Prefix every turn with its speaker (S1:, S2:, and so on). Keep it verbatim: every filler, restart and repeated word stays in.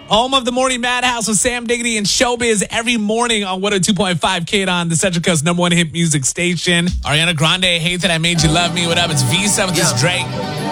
S1: Home of the Morning Madhouse with Sam Diggity and Showbiz every morning on one oh two point five K on the Central Coast number one hit music station. Ariana Grande, Hate That I Made You Love Me. What up? It's Visa with this Drake.